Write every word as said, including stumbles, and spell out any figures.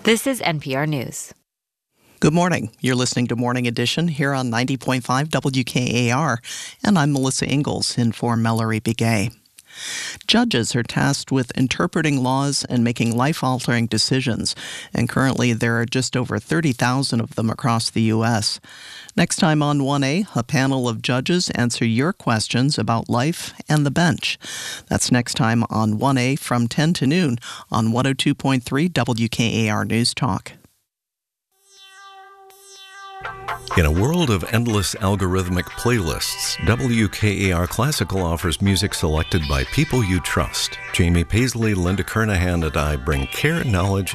This is N P R News. Good morning. You're listening to Morning Edition here on ninety point five W K A R, and I'm Melissa Ingalls in for Mallory Begay. Judges are tasked with interpreting laws and making life-altering decisions, and currently there are just over thirty thousand of them across the U S. Next time on one A, a panel of judges answer your questions about life and the bench. That's next time on one A from ten to noon on one oh two point three W K A R News Talk. In a world of endless algorithmic playlists, W K A R Classical offers music selected by people you trust. Jamie Paisley, Linda Kernahan, and I bring care, knowledge,